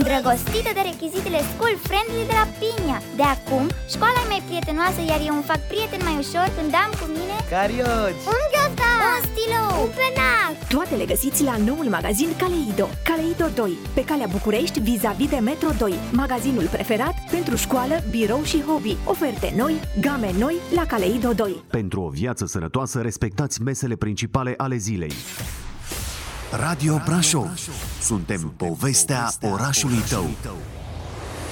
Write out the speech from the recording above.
îndrăgostită de rechizitele school-friendly de la Pinia. De acum, școala e mai prietenoasă, iar eu îmi fac prieteni mai ușor când am cu mine carioci, un ghiozdan, un stilou, un penac. Toate le găsiți la noul magazin Kaleido. Kaleido 2, pe calea București, vis-a-vis de Metro 2. Magazinul preferat pentru școală, birou și hobby. Oferte noi, game noi la Kaleido 2. Pentru o viață sănătoasă, respectați mesele principale ale zilei. Radio Brașov. Suntem povestea orașului tău.